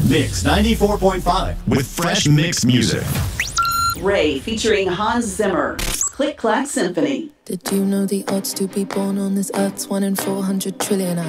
Mix 94.5 with fresh mix music. Ray featuring Hans Zimmer. Click Clack Symphony. Did you know the odds to be born on this earth's 1 in 400 trillion?